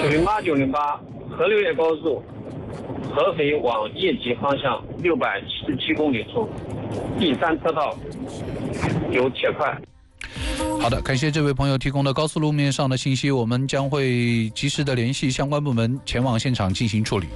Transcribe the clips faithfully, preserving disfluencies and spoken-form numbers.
九零八九零八河流叶高速合肥往叶集方向六百七十七公里处，第三车道有铁块。 好的，感谢这位朋友提供的高速路面上的信息，我们将会及时的联系相关部门前往现场进行处理。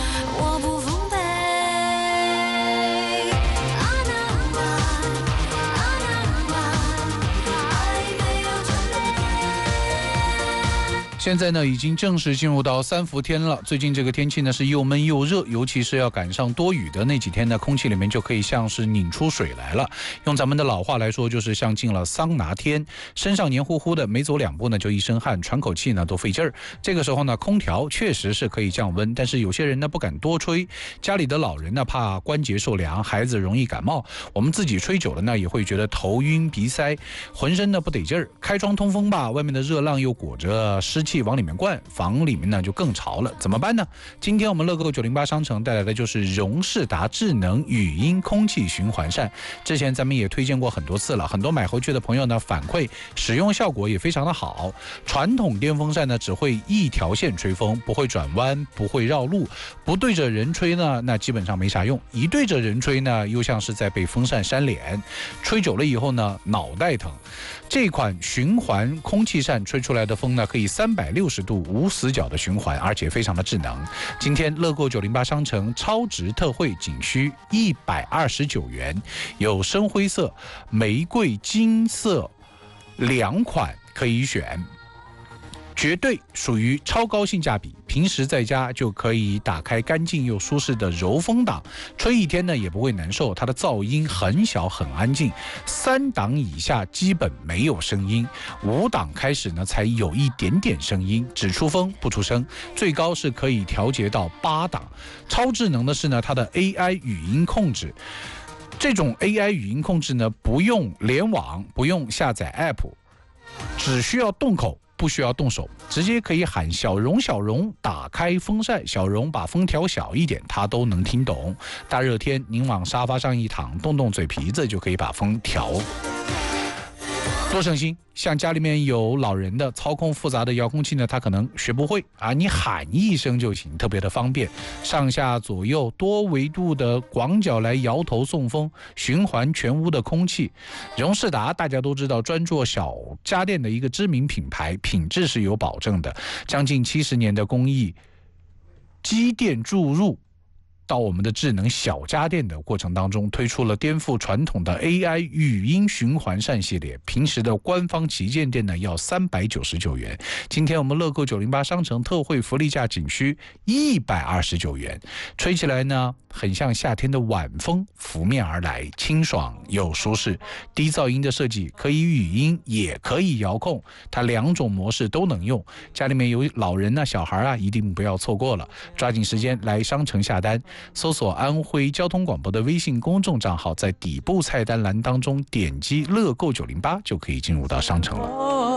现在呢，已经正式进入到三伏天了。最近这个天气呢是又闷又热，尤其是要赶上多雨的那几天呢，空气里面就可以像是拧出水来了。用咱们的老话来说，就是像进了桑拿天，身上黏糊糊的，没走两步呢就一身汗，喘口气呢都费劲儿。这个时候呢，空调确实是可以降温，但是有些人呢不敢多吹，家里的老人呢怕关节受凉，孩子容易感冒。我们自己吹久了呢，也会觉得头晕鼻塞，浑身呢不得劲儿。开窗通风吧，外面的热浪又裹着湿气往里面灌，房里面呢就更潮了，怎么办呢？今天我们乐购九零八商城带来的就是荣仕达智能语音空气循环扇。之前咱们也推荐过很多次了，很多买回去的朋友呢反馈使用效果也非常的好。传统电风扇呢只会一条线吹风，不会转弯，不会绕路，不对着人吹呢，那基本上没啥用。一对着人吹呢，又像是在被风扇扇脸，吹久了以后呢，脑袋疼。这款循环空气扇吹出来的风呢，可以三百六十度无死角的循环，而且非常的智能。今天乐购九零八商城超值特惠仅需一百二十九元，有深灰色、玫瑰金色两款可以选，绝对属于超高性价比。平时在家就可以打开干净又舒适的柔风档，吹一天呢也不会难受。它的噪音很小很安静，三档以下基本没有声音，五档开始呢才有一点点声音，只出风不出声，最高是可以调节到八档。超智能的是呢，它的 A I 语音控制。这种 A I 语音控制呢，不用联网，不用下载 App， 只需要动口，不需要动手，直接可以喊小荣小荣打开风扇，小荣把风调小一点，它都能听懂。大热天您往沙发上一躺，动动嘴皮子就可以把风调，多省心。像家里面有老人的，操控复杂的遥控器呢，他可能学不会啊，你喊一声就行，特别的方便。上下左右多维度的广角来摇头送风，循环全屋的空气。荣仕达大家都知道，专做小家电的一个知名品牌，品质是有保证的，将近七十年的工艺，机电注入到我们的智能小家电的过程当中，推出了颠覆传统的 A I 语音循环扇系列，平时的官方旗舰店呢要三百九十九元，今天我们乐购九零八商城特惠福利价仅需一百二十九元，吹起来呢很像夏天的晚风拂面而来，清爽又舒适。低噪音的设计，可以语音也可以遥控，它两种模式都能用。家里面有老人啊小孩啊，一定不要错过了，抓紧时间来商城下单，搜索安徽交通广播的微信公众账号，在底部菜单栏当中点击乐购九零八就可以进入到商城了。